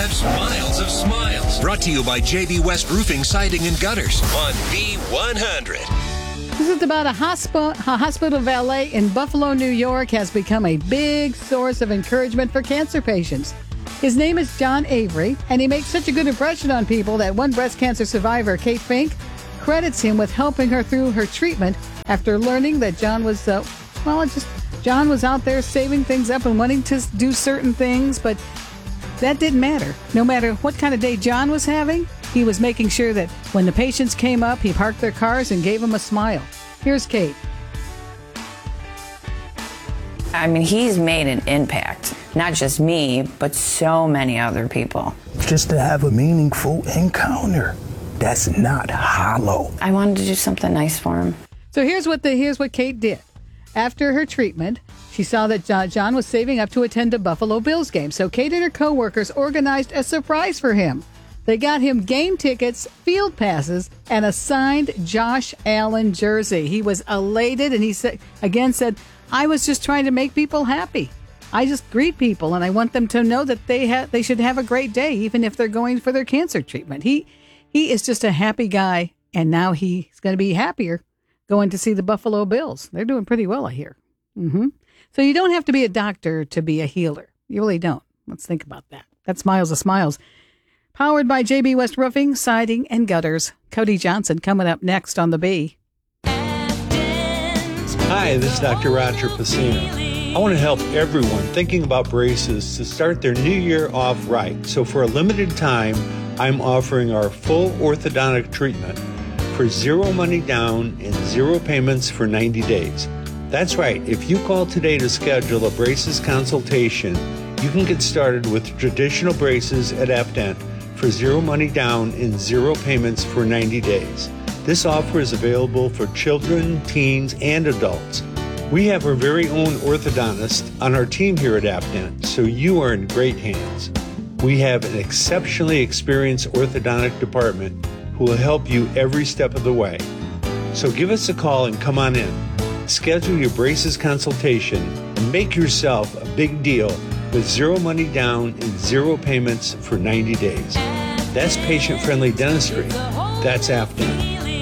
lives miles of smiles. Brought to you by JB West Roofing, Siding, and Gutters on B100. This is about a hospital valet in Buffalo, New York has become a big source of encouragement for cancer patients. His name is John Avery, and he makes such a good impression on people that one breast cancer survivor, Kate Fink, credits him with helping her through her treatment after learning that John was, John was out there saving things up and wanting to do certain things, but that didn't matter. No matter what kind of day John was having, he was making sure that when the patients came up, he parked their cars and gave them a smile. Here's Kate. I mean, he's made an impact. Not just me, but so many other people. Just to have a meaningful encounter. That's not hollow. I wanted to do something nice for him. So here's what Kate did. After her treatment, she saw that John was saving up to attend a Buffalo Bills game. So Kate and her coworkers organized a surprise for him. They got him game tickets, field passes, and a signed Josh Allen jersey. He was elated, and he said, I was just trying to make people happy. I just greet people, and I want them to know that they should have a great day, even if they're going for their cancer treatment. He is just a happy guy, and now he's going to be happier going to see the Buffalo Bills. They're doing pretty well, I hear. So you don't have to be a doctor to be a healer. You really don't. Let's think about that. That's Miles of Smiles. Powered by JB West Roofing, Siding, and Gutters. Cody Johnson coming up next on the B. Hi, this is Dr. Roger Pacino. I want to help everyone thinking about braces to start their new year off right. So for a limited time, I'm offering our full orthodontic treatment for zero money down and zero payments for 90 days. That's right. If you call today to schedule a braces consultation, you can get started with traditional braces at ApDent for zero money down and zero payments for 90 days. This offer is available for children, teens, and adults. We have our very own orthodontist on our team here at ApDent, so you are in great hands. We have an exceptionally experienced orthodontic department who will help you every step of the way. So give us a call and come on in. Schedule your braces consultation and make yourself a big deal with zero money down and zero payments for 90 days. That's patient-friendly dentistry. That's ApDent.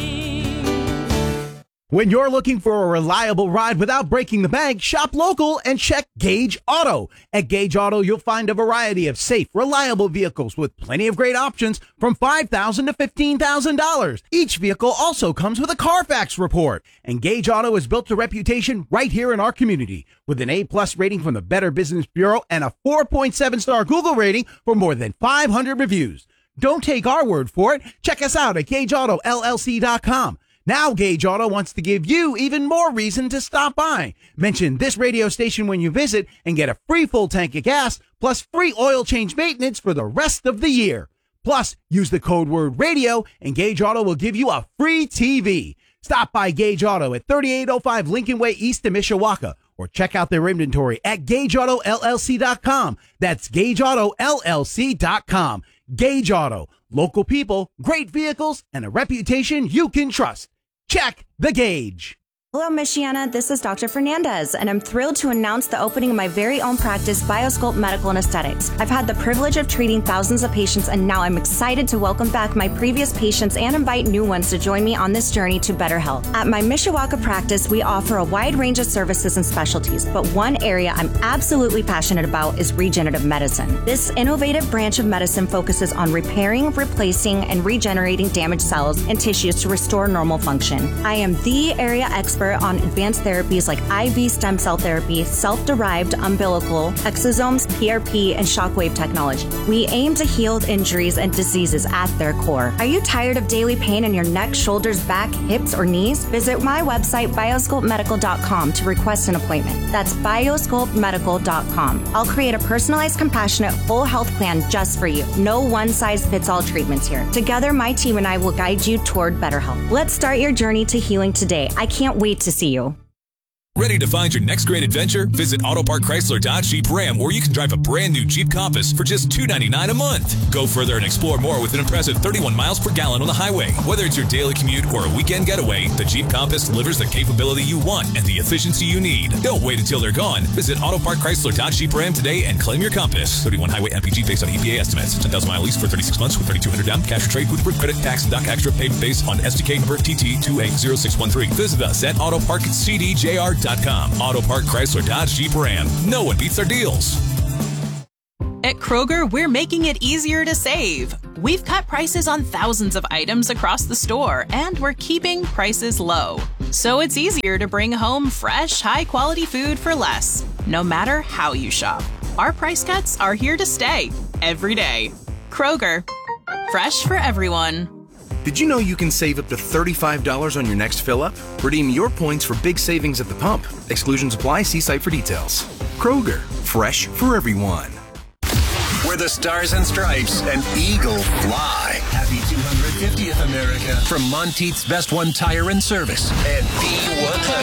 When you're looking for a reliable ride without breaking the bank, shop local and check Gage Auto. At Gage Auto, you'll find a variety of safe, reliable vehicles with plenty of great options from $5,000 to $15,000. Each vehicle also comes with a Carfax report. And Gage Auto has built a reputation right here in our community with an A-plus rating from the Better Business Bureau and a 4.7-star Google rating for more than 500 reviews. Don't take our word for it. Check us out at GageAutoLLC.com. Now Gage Auto wants to give you even more reason to stop by. Mention this radio station when you visit and get a free full tank of gas plus free oil change maintenance for the rest of the year. Plus, use the code word radio and Gage Auto will give you a free TV. Stop by Gage Auto at 3805 Lincoln Way East in Mishawaka or check out their inventory at GageAutoLLC.com. That's GageAutoLLC.com. Gage Auto. Local people, great vehicles, and a reputation you can trust. Check the gauge. Hello, Michiana. This is Dr. Fernandez, and I'm thrilled to announce the opening of my very own practice, Biosculpt Medical and Aesthetics. I've had the privilege of treating thousands of patients, and now I'm excited to welcome back my previous patients and invite new ones to join me on this journey to better health. At my Mishawaka practice, we offer a wide range of services and specialties, but one area I'm absolutely passionate about is regenerative medicine. This innovative branch of medicine focuses on repairing, replacing, and regenerating damaged cells and tissues to restore normal function. I am the area expert on advanced therapies like IV stem cell therapy, self-derived umbilical, exosomes, PRP, and shockwave technology. We aim to heal injuries and diseases at their core. Are you tired of daily pain in your neck, shoulders, back, hips, or knees? Visit my website, biosculptmedical.com, to request an appointment. That's biosculptmedical.com. I'll create a personalized, compassionate, full health plan just for you. No one-size-fits-all treatments here. Together, my team and I will guide you toward better health. Let's start your journey to healing today. I can't wait to see you. Ready to find your next great adventure? Visit Auto Park Chrysler Dodge Jeep Ram, where you can drive a brand new Jeep Compass for just $299 a month. Go further and explore more with an impressive 31 miles per gallon on the highway. Whether it's your daily commute or a weekend getaway, the Jeep Compass delivers the capability you want and the efficiency you need. Don't wait until they're gone. Visit Auto Park Chrysler Dodge Jeep Ram today and claim your Compass. 31 highway MPG based on EPA estimates. 10,000 mile lease for 36 months with $3,200 down. Cash or trade with credit, tax, and dock extra payment based on SDK number TT280613. Visit us at autoparkcdjr.com. Auto Park Chrysler Dodge Jeep Ram. No one beats their deals. At Kroger, we're making it easier to save. We've cut prices on thousands of items across the store, and we're keeping prices low. So it's easier to bring home fresh, high-quality food for less, no matter how you shop. Our price cuts are here to stay, every day. Kroger, fresh for everyone. Did you know you can save up to $35 on your next fill-up? Redeem your points for big savings at the pump. Exclusions apply. See site for details. Kroger, fresh for everyone. Where the stars and stripes and eagle fly. Happy 250th America from Monteith's Best One Tire and Service and B100.